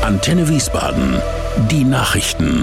Antenne Wiesbaden. Die Nachrichten.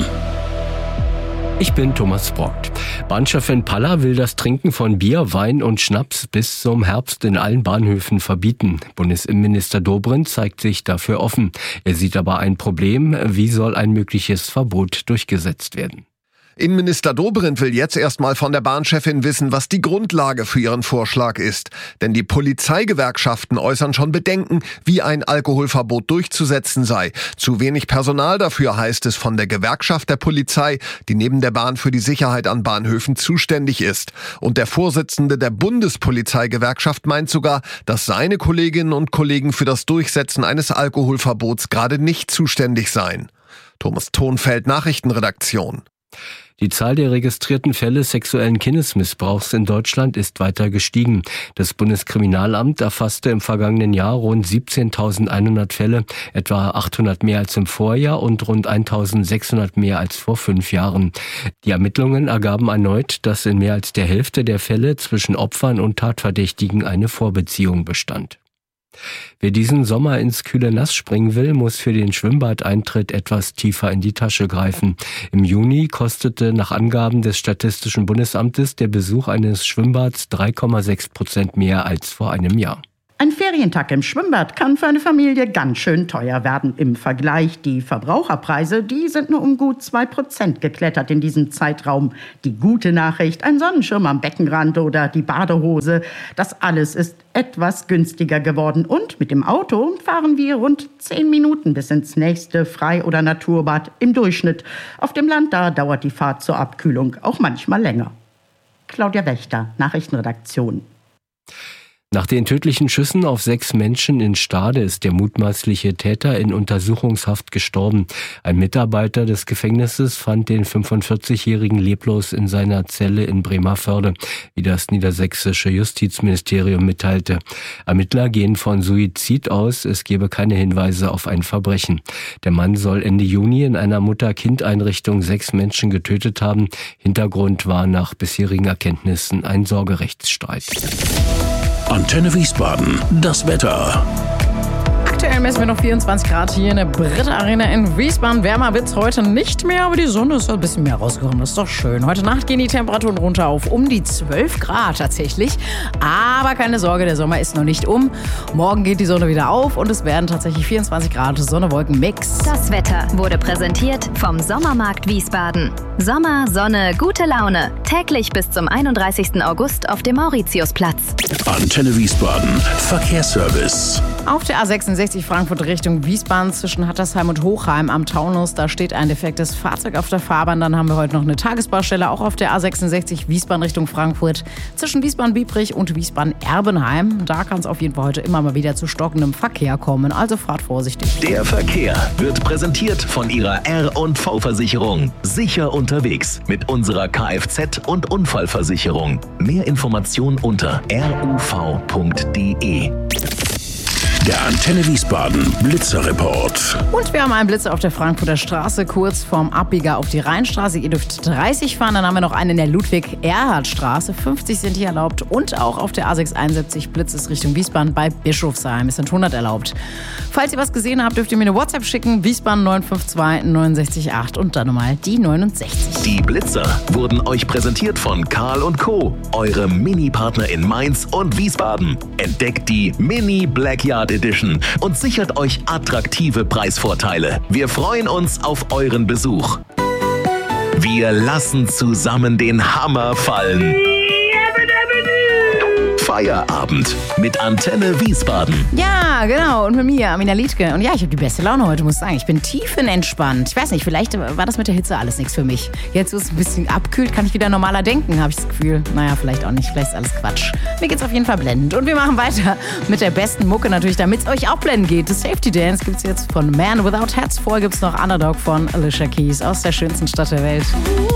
Ich bin Thomas Brockt. Bahnchefin Palla will das Trinken von Bier, Wein und Schnaps bis zum Herbst in allen Bahnhöfen verbieten. Bundesinnenminister Dobrindt zeigt sich dafür offen. Er sieht aber ein Problem. Wie soll ein mögliches Verbot durchgesetzt werden? Innenminister Dobrindt will jetzt erstmal von der Bahnchefin wissen, was die Grundlage für ihren Vorschlag ist. Denn die Polizeigewerkschaften äußern schon Bedenken, wie ein Alkoholverbot durchzusetzen sei. Zu wenig Personal dafür, heißt es von der Gewerkschaft der Polizei, die neben der Bahn für die Sicherheit an Bahnhöfen zuständig ist. Und der Vorsitzende der Bundespolizeigewerkschaft meint sogar, dass seine Kolleginnen und Kollegen für das Durchsetzen eines Alkoholverbots gerade nicht zuständig seien. Thomas Thonfeld, Nachrichtenredaktion. Die Zahl der registrierten Fälle sexuellen Kindesmissbrauchs in Deutschland ist weiter gestiegen. Das Bundeskriminalamt erfasste im vergangenen Jahr rund 17.100 Fälle, etwa 800 mehr als im Vorjahr und rund 1.600 mehr als vor 5 Jahren. Die Ermittlungen ergaben erneut, dass in mehr als der Hälfte der Fälle zwischen Opfern und Tatverdächtigen eine Vorbeziehung bestand. Wer diesen Sommer ins kühle Nass springen will, muss für den Schwimmbadeintritt etwas tiefer in die Tasche greifen. Im Juni kostete nach Angaben des Statistischen Bundesamtes der Besuch eines Schwimmbads 3,6% mehr als vor einem Jahr. Ein Ferientag im Schwimmbad kann für eine Familie ganz schön teuer werden. Im Vergleich, die Verbraucherpreise, die sind nur um gut 2% geklettert in diesem Zeitraum. Die gute Nachricht, ein Sonnenschirm am Beckenrand oder die Badehose, das alles ist etwas günstiger geworden. Und mit dem Auto fahren wir rund 10 Minuten bis ins nächste Frei- oder Naturbad im Durchschnitt. Auf dem Land, da dauert die Fahrt zur Abkühlung auch manchmal länger. Claudia Wächter, Nachrichtenredaktion. Nach den tödlichen Schüssen auf 6 Menschen in Stade ist der mutmaßliche Täter in Untersuchungshaft gestorben. Ein Mitarbeiter des Gefängnisses fand den 45-Jährigen leblos in seiner Zelle in Bremervörde, wie das niedersächsische Justizministerium mitteilte. Ermittler gehen von Suizid aus, es gebe keine Hinweise auf ein Verbrechen. Der Mann soll Ende Juni in einer Mutter-Kind-Einrichtung 6 Menschen getötet haben. Hintergrund war nach bisherigen Erkenntnissen ein Sorgerechtsstreit. Antenne Wiesbaden, das Wetter. Aktuell messen wir noch 24 Grad hier in der Britta Arena in Wiesbaden. Wärmer wird's heute nicht mehr, aber die Sonne ist ein bisschen mehr rausgekommen. Das ist doch schön. Heute Nacht gehen die Temperaturen runter auf um die 12 Grad tatsächlich. Aber keine Sorge, der Sommer ist noch nicht um. Morgen geht die Sonne wieder auf und es werden tatsächlich 24 Grad Sonne-Wolken-Mix. Das Wetter wurde präsentiert vom Sommermarkt Wiesbaden. Sommer, Sonne, gute Laune. Täglich bis zum 31. August auf dem Mauritiusplatz. Antenne Wiesbaden, Verkehrsservice. Auf der A66 Frankfurt Richtung Wiesbaden zwischen Hattersheim und Hochheim am Taunus, da steht ein defektes Fahrzeug auf der Fahrbahn. Dann haben wir heute noch eine Tagesbaustelle, auch auf der A66 Wiesbaden Richtung Frankfurt zwischen Wiesbaden-Biebrich und Wiesbaden-Erbenheim. Da kann es auf jeden Fall heute immer mal wieder zu stockendem Verkehr kommen, also fahrt vorsichtig. Der Verkehr wird präsentiert von Ihrer R&V-Versicherung. Sicher unterwegs mit unserer Kfz- und Unfallversicherung. Mehr Informationen unter ruv.de. Der Antenne Wiesbaden Blitzerreport. Und wir haben einen Blitzer auf der Frankfurter Straße, kurz vorm Abbieger auf die Rheinstraße. Ihr dürft 30 fahren. Dann haben wir noch einen in der Ludwig-Erhard-Straße. 50 sind hier erlaubt. Und auch auf der A671 Blitz ist Richtung Wiesbaden bei Bischofsheim. Es sind 100 erlaubt. Falls ihr was gesehen habt, dürft ihr mir eine WhatsApp schicken. Wiesbaden 952 698 und dann nochmal die 69. Die Blitzer wurden euch präsentiert von Karl & Co., eure Mini-Partner in Mainz und Wiesbaden. Entdeckt die Mini Blackyard Edition und sichert euch attraktive Preisvorteile. Wir freuen uns auf euren Besuch. Wir lassen zusammen den Hammer fallen. Feierabend mit Antenne Wiesbaden. Ja, genau. Und mit mir, Amina Liedtke. Und ja, ich habe die beste Laune heute, muss ich sagen. Ich bin tiefenentspannt. Ich weiß nicht, vielleicht war das mit der Hitze alles nichts für mich. Jetzt, wo es ein bisschen abkühlt, kann ich wieder normaler denken, habe ich das Gefühl. Naja, vielleicht auch nicht. Vielleicht ist alles Quatsch. Mir geht's auf jeden Fall blendend. Und wir machen weiter mit der besten Mucke natürlich, damit es euch auch blendend geht. Das Safety Dance gibt's jetzt von Man Without Hats. Vorher gibt's noch Underdog von Alicia Keys aus der schönsten Stadt der Welt.